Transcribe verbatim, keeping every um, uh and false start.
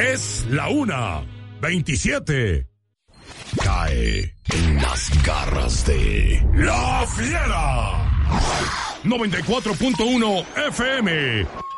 Es la una veintisiete. Cae en las garras de La Fiera. noventa y cuatro punto uno F M.